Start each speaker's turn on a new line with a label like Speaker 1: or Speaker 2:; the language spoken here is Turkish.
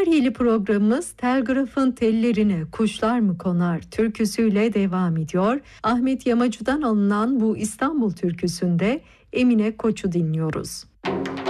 Speaker 1: Kırlariyeli programımız Telgrafın tellerine kuşlar mı konar türküsüyle devam ediyor. Ahmet Yamacı'dan alınan bu İstanbul türküsünde Emine Koç'u dinliyoruz.